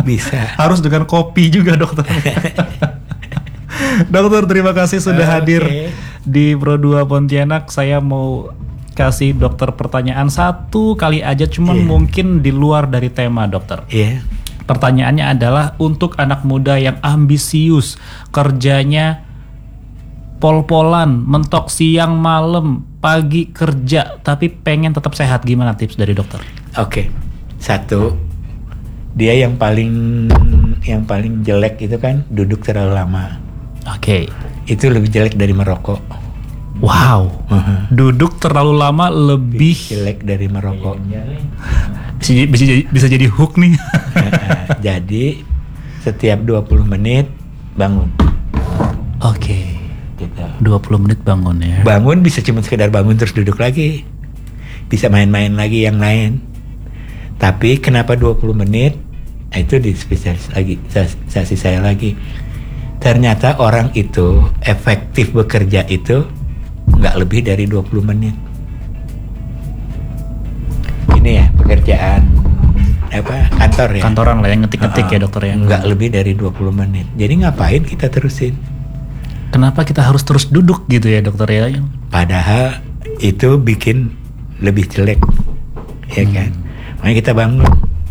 Bisa. Harus dengan kopi juga dokter. Dokter, terima kasih sudah hadir di Pro 2 Pontianak. Saya mau kasih dokter pertanyaan satu kali aja, cuman mungkin di luar dari tema dokter. Pertanyaannya adalah untuk anak muda yang ambisius, kerjanya pol-polan, mentok siang malam, pagi kerja, tapi pengen tetap sehat, gimana tips dari dokter? Oke. Satu, dia yang paling jelek itu kan duduk terlalu lama. Oke. Itu lebih jelek dari merokok. Wow. Duduk terlalu lama lebih jelek dari merokok. Bisa jadi hook nih. Jadi setiap 20 menit bangun. Oke. Gitu. 20 menit bangun ya. Bangun bisa cuma sekedar bangun terus duduk lagi. Bisa main-main lagi yang lain. Tapi kenapa 20 menit? Itu di spesialisasi saya lagi. Ternyata orang itu efektif bekerja itu nggak lebih dari 20 menit. Ini ya pekerjaan kantor ya. Kantoran lah yang ngetik-ngetik ya dokter ya. Nggak lebih dari 20 menit. Jadi ngapain kita terusin? Kenapa kita harus terus duduk gitu ya dokter ya? Padahal itu bikin lebih jelek, ya kan? Makanya kita bangun.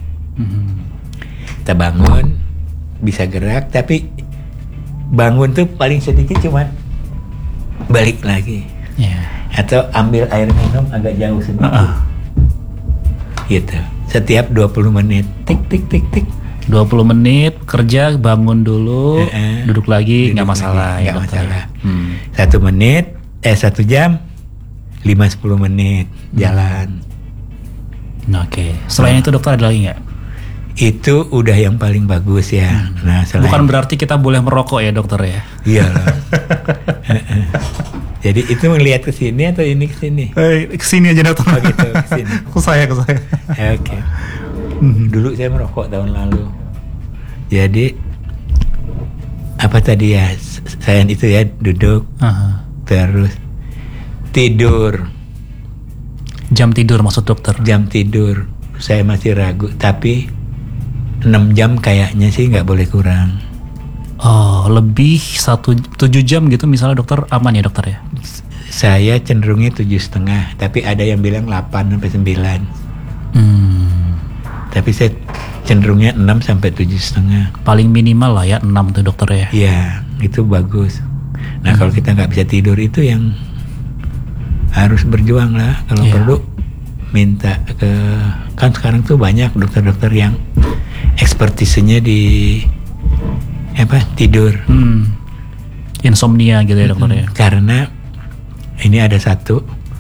Kita bangun, bisa gerak, tapi bangun tuh paling sedikit cuma balik lagi. Atau ambil air minum agak jauh sedikit. Gitu. Setiap 20 menit. Tik, tik, tik, tik. 20 menit kerja, bangun dulu, duduk lagi, nggak masalah. Nggak masalah. 1 menit, 1 jam, 5-10 menit jalan. Oke. Selain itu dokter ada lagi nggak? Itu udah yang paling bagus ya. Nah, bukan berarti kita boleh merokok ya dokter ya? Iya lah. Jadi itu melihat ke sini atau ini ke sini? Ke sini aja dokter. Oh gitu, ke sini. Ke saya. Oke. Dulu saya merokok tahun lalu. Jadi apa tadi ya? Saya itu ya duduk, terus tidur. Jam tidur maksud dokter? Jam tidur saya masih ragu, tapi 6 jam kayaknya sih nggak boleh kurang. Oh, lebih 7 jam gitu misalnya dokter, aman ya dokter ya? Saya cenderungnya 7,5, tapi ada yang bilang 8-9. Tapi saya cenderungnya 6-7,5. Paling minimal lah ya 6 tuh dokter ya? Iya, itu bagus. Nah kalau kita nggak bisa tidur itu yang harus berjuang lah. Kalau perlu minta ke, kan sekarang tuh banyak dokter-dokter yang ekspertisenya di tidur. Insomnia gitu ya dokter ya? Karena ini ada satu,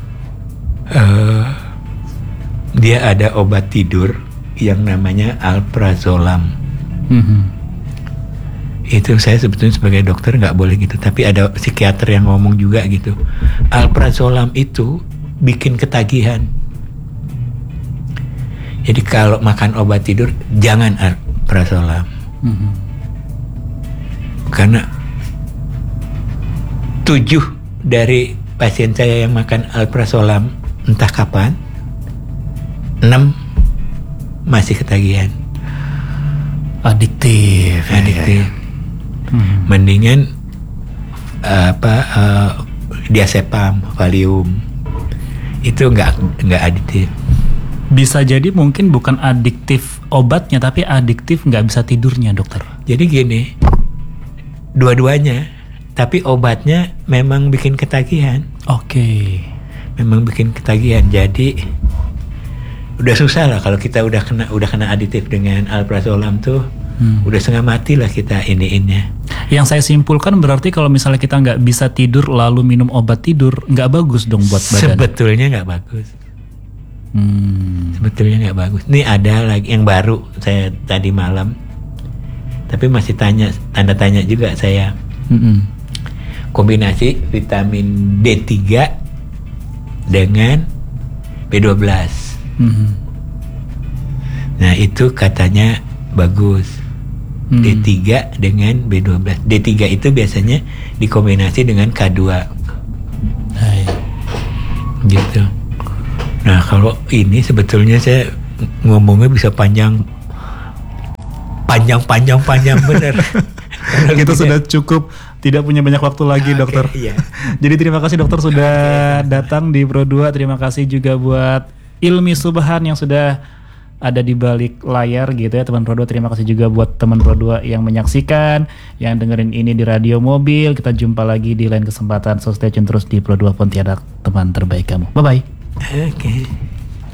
dia ada obat tidur yang namanya alprazolam. Itu saya sebetulnya sebagai dokter nggak boleh gitu, tapi ada psikiater yang ngomong juga gitu. Alprazolam itu bikin ketagihan. Jadi kalau makan obat tidur jangan alprazolam. Karena 7 dari pasien saya yang makan alprazolam entah kapan, 6 masih ketagihan. Adiktif. Ya. Mendingan diazepam, Valium itu nggak adiktif. Bisa jadi mungkin bukan adiktif obatnya, tapi adiktif nggak bisa tidurnya dokter. Jadi gini, dua-duanya, tapi obatnya memang bikin ketagihan. Oke. Memang bikin ketagihan. Jadi udah susah lah kalau kita udah kena adiktif dengan alprazolam tuh. Udah setengah mati lah kita iniinnya. Yang saya simpulkan berarti kalau misalnya kita nggak bisa tidur lalu minum obat tidur, nggak bagus dong buat badan. Sebetulnya nggak bagus. Sebetulnya nggak bagus. Nih ada lagi yang baru saya tadi malam, tapi masih tanda tanya juga saya. Kombinasi vitamin D3 dengan B12. Nah itu katanya bagus. D3 dengan B12. D3 itu biasanya dikombinasi dengan K2. Gitu. Nah kalau ini sebetulnya saya ngomongnya bisa panjang panjang bener. Kita sudah cukup, tidak punya banyak waktu lagi dokter. Iya. Jadi terima kasih dokter sudah datang di Pro2. Terima kasih juga buat Ilmi Subhan yang sudah ada di balik layar gitu ya teman Pro2. Terima kasih juga buat teman Pro2 yang menyaksikan, yang dengerin ini di radio mobil. Kita jumpa lagi di lain kesempatan. So stay tune terus di Pro2 Pontianak, teman terbaik kamu. Bye bye. Oke.